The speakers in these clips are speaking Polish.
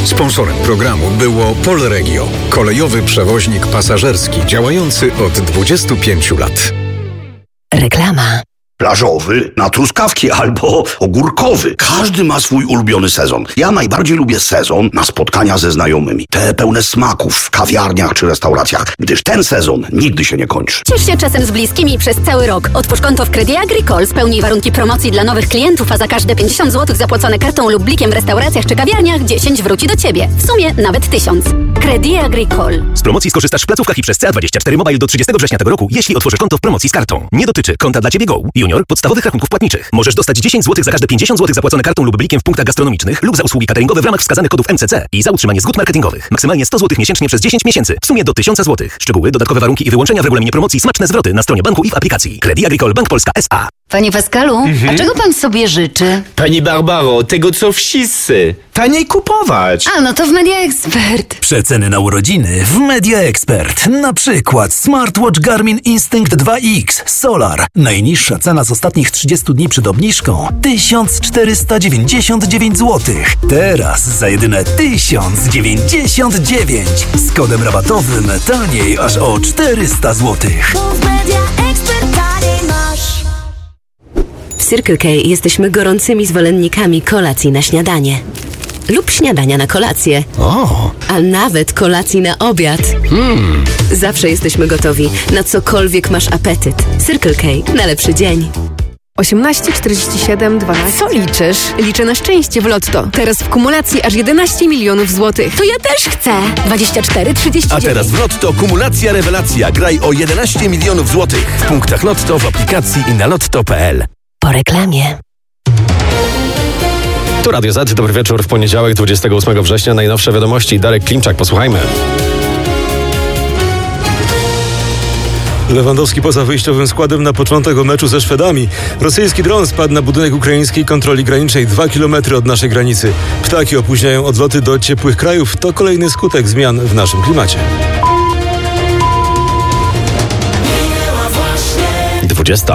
Sponsorem programu było Polregio, kolejowy przewoźnik pasażerski działający od 25 lat. Reklama. Plażowy na truskawki albo ogórkowy. Każdy ma swój ulubiony sezon. Ja najbardziej lubię sezon na spotkania ze znajomymi. Te pełne smaków w kawiarniach czy restauracjach, gdyż ten sezon nigdy się nie kończy. Ciesz się czasem z bliskimi przez cały rok. Otwórz konto w Credit Agricole, spełnij warunki promocji dla nowych klientów, a za każde 50 zł zapłacone kartą lub blikiem w restauracjach czy kawiarniach 10 wróci do Ciebie. W sumie nawet 1000. Credit Agricole. Z promocji skorzystasz w placówkach i przez CA24 Mobile do 30 września tego roku, jeśli otworzysz konto w promocji z kartą. Nie dotyczy konta dla Ciebie Go, Junior, podstawowych rachunków płatniczych. Możesz dostać 10 zł za każde 50 zł zapłacone kartą lub blikiem w punktach gastronomicznych lub za usługi cateringowe w ramach wskazanych kodów MCC i za utrzymanie zgód marketingowych. Maksymalnie 100 zł miesięcznie przez 10 miesięcy. W sumie do 1000 zł. Szczegóły, dodatkowe warunki i wyłączenia w regulaminie promocji, smaczne zwroty na stronie banku i w aplikacji. Credit Agricole Bank Polska S.A. Panie Pascalu, a czego pan sobie życzy? Pani Barbaro, tego co wszyscy. Taniej kupować. A, no to w Media Expert. Przeceny na urodziny w Media Expert. Na przykład smartwatch Garmin Instinct 2X Solar. Najniższa cena z ostatnich 30 dni przed obniżką 1499 zł. Teraz za jedyne 1099. Z kodem rabatowym taniej aż o 400 zł. W Circle K jesteśmy gorącymi zwolennikami kolacji na śniadanie. Lub śniadania na kolację. A nawet kolacji na obiad. Zawsze jesteśmy gotowi, na cokolwiek masz apetyt. Circle K. Na lepszy dzień. 18, 47, 12. Co liczysz? Liczę na szczęście w Lotto. Teraz w kumulacji aż 11 milionów złotych. To ja też chcę. 24, 39. A teraz w Lotto kumulacja rewelacja. Graj o 11 milionów złotych. W punktach Lotto, w aplikacji i na lotto.pl. Po reklamie. Tu Radio Z. Dobry wieczór w poniedziałek, 28 września. Najnowsze wiadomości. Darek Klimczak, posłuchajmy. Lewandowski poza wyjściowym składem na początek meczu ze Szwedami. Rosyjski dron spadł na budynek ukraińskiej kontroli granicznej 2 km od naszej granicy. Ptaki opóźniają odloty do ciepłych krajów. To kolejny skutek zmian w naszym klimacie. 20.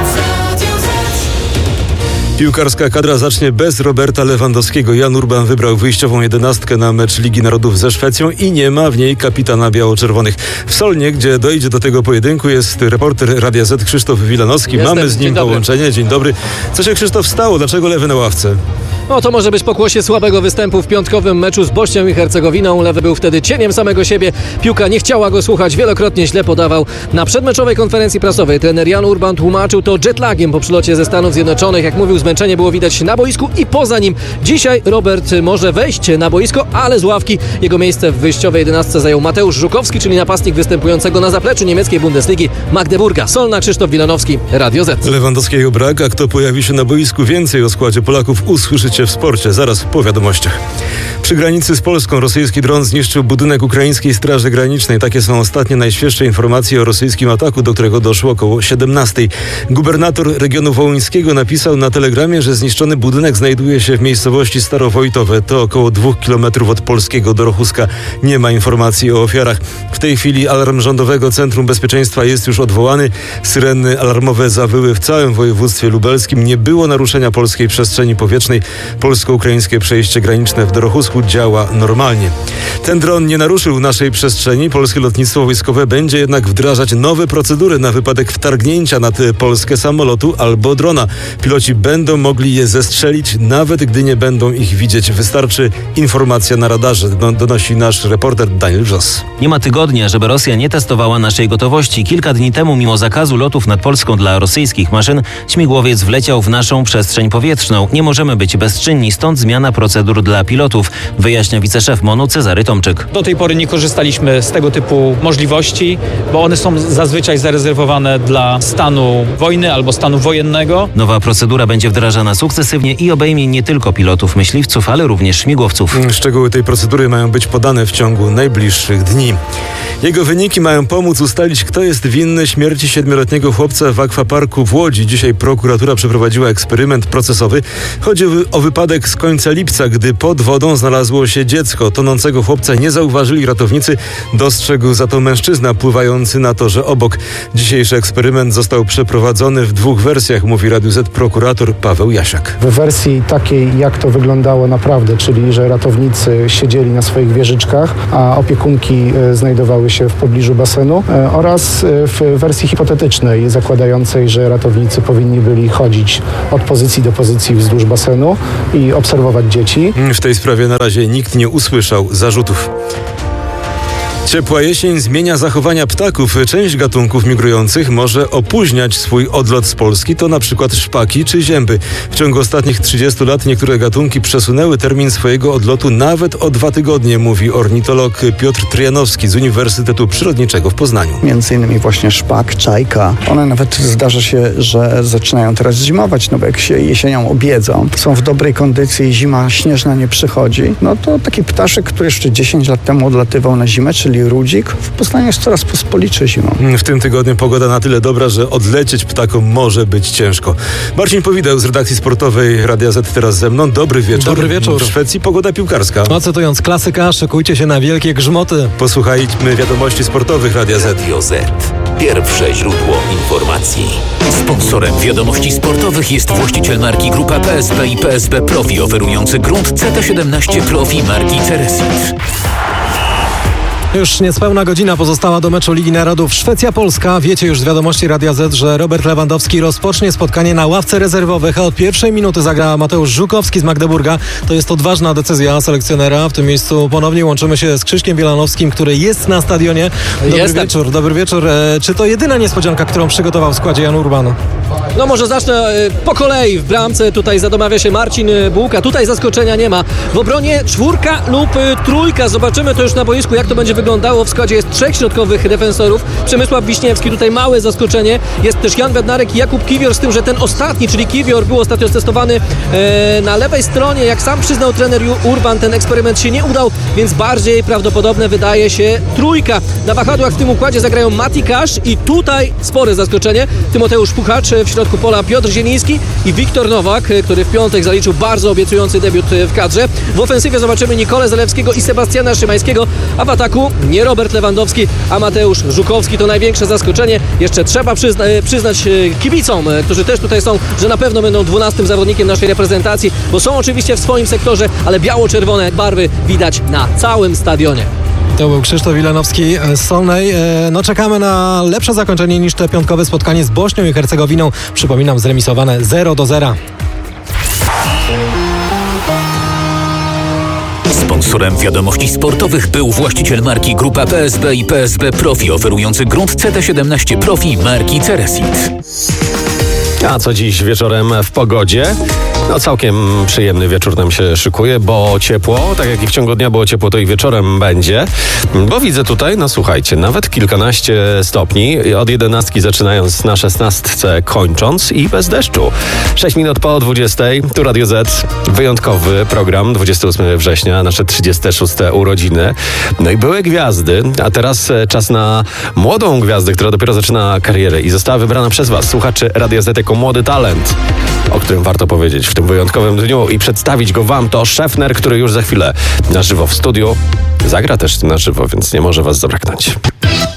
Piłkarska kadra zacznie bez Roberta Lewandowskiego. Jan Urban wybrał wyjściową 11 na mecz Ligi Narodów ze Szwecją i nie ma w niej kapitana biało-czerwonych. W Solnie, gdzie dojdzie do tego pojedynku, jest reporter Radia Z Krzysztof Wilanowski. Mamy z nim połączenie. Dzień dobry. Co się, Krzysztof, stało? Dlaczego lewy na ławce? No to może być pokłosie słabego występu w piątkowym meczu z Bośnią i Hercegowiną. Lewy był wtedy cieniem samego siebie. Piłka nie chciała go słuchać, wielokrotnie źle podawał. Na przedmeczowej konferencji prasowej trener Jan Urban tłumaczył to jetlagiem po przylocie ze Stanów Zjednoczonych. Jak mówił, zmęczenie było widać na boisku i poza nim. Dzisiaj Robert może wejść na boisko, ale z ławki. Jego miejsce w wyjściowej 11 zajął Mateusz Żukowski, czyli napastnik występującego na zapleczu niemieckiej Bundesligi Magdeburga. Solna, Krzysztof Wilanowski, Radio Z. Lewandowskiego brak, a kto pojawi się na boisku? Więcej o składzie Polaków usłyszycie w sporcie, zaraz po wiadomościach. Przy granicy z Polską rosyjski dron zniszczył budynek ukraińskiej Straży Granicznej. Takie są ostatnie, najświeższe informacje o rosyjskim ataku, do którego doszło około 17. Gubernator regionu wołyńskiego napisał na telegramie, że zniszczony budynek znajduje się w miejscowości Starowojtowe. To około 2 km od polskiego Dorochuska. Nie ma informacji o ofiarach. W tej chwili alarm Rządowego Centrum Bezpieczeństwa jest już odwołany. Syreny alarmowe zawyły w całym województwie lubelskim. Nie było naruszenia polskiej przestrzeni powietrznej. Polsko-ukraińskie przejście graniczne w Dorochusku działa normalnie. Ten dron nie naruszył naszej przestrzeni. Polskie lotnictwo wojskowe będzie jednak wdrażać nowe procedury na wypadek wtargnięcia nad Polskę samolotu albo drona. Piloci będą mogli je zestrzelić, nawet gdy nie będą ich widzieć. Wystarczy informacja na radarze, donosi nasz reporter Daniel Wrzos. Nie ma tygodnia, żeby Rosja nie testowała naszej gotowości. Kilka dni temu, mimo zakazu lotów nad Polską dla rosyjskich maszyn, śmigłowiec wleciał w naszą przestrzeń powietrzną. Nie możemy być bezczynni, stąd zmiana procedur dla pilotów, wyjaśnia wiceszef MON-u Cezary Tomczyk. Do tej pory nie korzystaliśmy z tego typu możliwości, bo one są zazwyczaj zarezerwowane dla stanu wojny albo stanu wojennego. Nowa procedura będzie wdrażana sukcesywnie i obejmie nie tylko pilotów myśliwców, ale również śmigłowców. Szczegóły tej procedury mają być podane w ciągu najbliższych dni. Jego wyniki mają pomóc ustalić, kto jest winny śmierci 7-letniego chłopca w akwaparku w Łodzi. Dzisiaj prokuratura przeprowadziła eksperyment procesowy. Chodzi o wypadek z końca lipca, gdy pod wodą znalazł znalazło się dziecko. Tonącego chłopca nie zauważyli ratownicy. Dostrzegł za to mężczyzna pływający na torze obok. Dzisiejszy eksperyment został przeprowadzony w 2 wersjach, mówi Radiu Z prokurator Paweł Jasiak. W wersji takiej, jak to wyglądało naprawdę, czyli że ratownicy siedzieli na swoich wieżyczkach, a opiekunki znajdowały się w pobliżu basenu, oraz w wersji hipotetycznej, zakładającej, że ratownicy powinni byli chodzić od pozycji do pozycji wzdłuż basenu i obserwować dzieci. W tej sprawie na razie nikt nie usłyszał zarzutów. Ciepła jesień zmienia zachowania ptaków. Część gatunków migrujących może opóźniać swój odlot z Polski, to na przykład szpaki czy zięby. W ciągu ostatnich 30 lat niektóre gatunki przesunęły termin swojego odlotu nawet o 2 tygodnie, mówi ornitolog Piotr Tryjanowski z Uniwersytetu Przyrodniczego w Poznaniu. Między innymi właśnie szpak, czajka. One nawet zdarza się, że zaczynają teraz zimować, no bo jak się jesienią obiedzą, są w dobrej kondycji i zima śnieżna nie przychodzi, no to taki ptaszek, który jeszcze 10 lat temu odlatywał na zimę, czyli rudzik, w Poznaniu jest coraz pospolitszy zimą. W tym tygodniu pogoda na tyle dobra, że odlecieć ptakom może być ciężko. Marcin Powideł z redakcji sportowej Radia Z teraz ze mną. Dobry wieczór. Dobry wieczór. W Szwecji pogoda piłkarska. A cytując klasyka, szykujcie się na wielkie grzmoty. Posłuchajmy wiadomości sportowych Radia Z. Radio Z. Pierwsze źródło informacji. Sponsorem wiadomości sportowych jest właściciel marki Grupa PSB i PSB Profi, oferujący grunt CT17 Profi marki Ceresit. Już niespełna godzina pozostała do meczu Ligi Narodów Szwecja-Polska. Wiecie już z wiadomości Radia Z, że Robert Lewandowski rozpocznie spotkanie na ławce rezerwowych, a od pierwszej minuty zagra Mateusz Żukowski z Magdeburga. To jest odważna decyzja selekcjonera. W tym miejscu ponownie łączymy się z Krzyśkiem Wielanowskim, który jest na stadionie. Dobry wieczór. Czy to jedyna niespodzianka, którą przygotował w składzie Jan Urban? No może zacznę po kolei. W bramce tutaj zadomawia się Marcin Bułka. Tutaj zaskoczenia nie ma. W obronie 4 lub 3. Zobaczymy to już na boisku, jak to będzie wyglądało. W składzie jest 3 środkowych defensorów. Przemysław Wiśniewski, tutaj małe zaskoczenie. Jest też Jan Bednarek i Jakub Kiwior, z tym, że ten ostatni, czyli Kiwior, był ostatnio testowany na lewej stronie. Jak sam przyznał trener Urban, ten eksperyment się nie udał, więc bardziej prawdopodobne wydaje się 3. Na wahadłach w tym układzie zagrają Mati Kasz i tutaj spore zaskoczenie. Tymoteusz Puchacz, w środku pola Piotr Zieliński i Wiktor Nowak, który w piątek zaliczył bardzo obiecujący debiut w kadrze. W ofensywie zobaczymy Nikolę Zalewskiego i Sebastiana Szymańskiego, a w ataku nie Robert Lewandowski, a Mateusz Żukowski. To największe zaskoczenie. Jeszcze trzeba przyznać kibicom, którzy też tutaj są, że na pewno będą 12. zawodnikiem naszej reprezentacji, bo są oczywiście w swoim sektorze, ale biało-czerwone barwy widać na całym stadionie. To był Krzysztof Wilanowski z Solnej. No czekamy na lepsze zakończenie niż to piątkowe spotkanie z Bośnią i Hercegowiną. Przypominam, zremisowane 0-0. Sponsorem wiadomości sportowych był właściciel marki Grupa PSB i PSB Profi, oferujący grunt CT17 Profi marki Ceresit. A co dziś wieczorem w pogodzie? No całkiem przyjemny wieczór nam się szykuje, bo ciepło, tak jak i w ciągu dnia było ciepło, to i wieczorem będzie. Bo widzę tutaj, no słuchajcie, nawet kilkanaście stopni, od 11 zaczynając na 16 kończąc i bez deszczu. 6 minut po 20, tu Radio Z, wyjątkowy program, 28 września, nasze 36 urodziny. No i były gwiazdy, a teraz czas na młodą gwiazdę, która dopiero zaczyna karierę i została wybrana przez was, słuchaczy Radia Z, jako młody talent, o którym warto powiedzieć w tym wyjątkowym dniu i przedstawić go wam. To Szefner, który już za chwilę na żywo w studiu zagra też na żywo, więc nie może was zabraknąć.